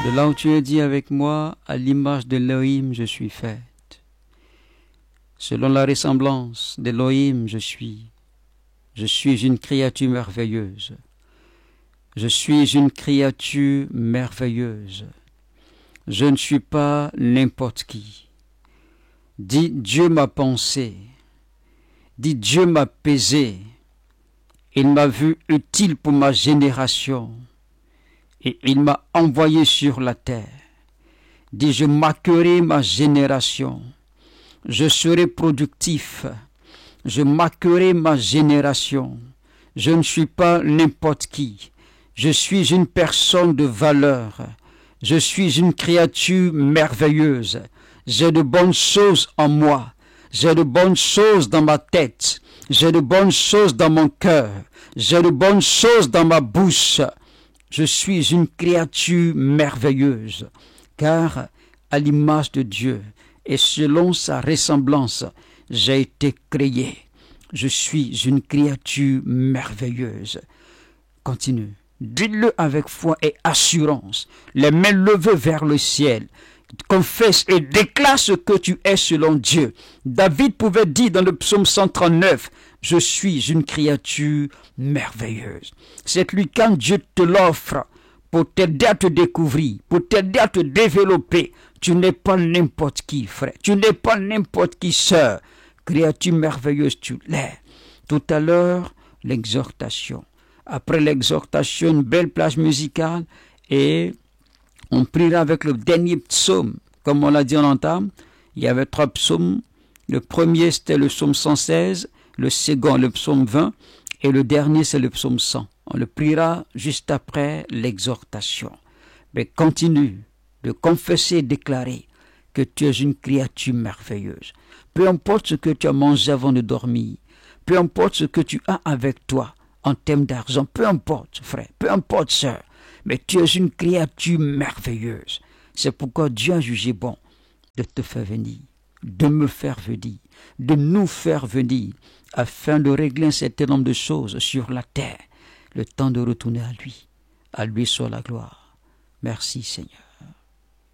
De là où tu es dit avec moi, à l'image d'Elohim, je suis faite. Selon la ressemblance d'Elohim, je suis. Je suis une créature merveilleuse. Je suis une créature merveilleuse. Je ne suis pas n'importe qui. Dis, Dieu m'a pensé. Dis, Dieu m'a pesé. Il m'a vu utile pour ma génération. Et il m'a envoyé sur la terre. Dis, je marquerai ma génération. Je serai productif. Je marquerai ma génération. Je ne suis pas n'importe qui. Je suis une personne de valeur. Je suis une créature merveilleuse. J'ai de bonnes choses en moi. J'ai de bonnes choses dans ma tête. J'ai de bonnes choses dans mon cœur. J'ai de bonnes choses dans ma bouche. Je suis une créature merveilleuse, car à l'image de Dieu et selon sa ressemblance, j'ai été créé. Je suis une créature merveilleuse. Continue. Dis-le avec foi et assurance, les mains levées vers le ciel. Confesse et déclare ce que tu es selon Dieu. David pouvait dire dans le psaume 139, je suis une créature merveilleuse. C'est lui quand Dieu te l'offre pour t'aider à te découvrir, pour t'aider à te développer. Tu n'es pas n'importe qui, frère. Tu n'es pas n'importe qui, sœur. Créature merveilleuse, tu l'es. Tout à l'heure, l'exhortation. Après l'exhortation, une belle plage musicale et on priera avec le dernier psaume. Comme on l'a dit en entame, il y avait 3 psaumes. Le premier, c'était le psaume 116. Le second, le psaume 20. Et le dernier, c'est le psaume 100. On le priera juste après l'exhortation. Mais continue de confesser et déclarer que tu es une créature merveilleuse. Peu importe ce que tu as mangé avant de dormir. Peu importe ce que tu as avec toi en termes d'argent. Peu importe, frère. Peu importe, sœur. Mais tu es une créature merveilleuse. C'est pourquoi Dieu a jugé bon de te faire venir, de me faire venir, de nous faire venir, afin de régler un certain nombre de choses sur la terre. Le temps de retourner à lui. À lui soit la gloire. Merci Seigneur.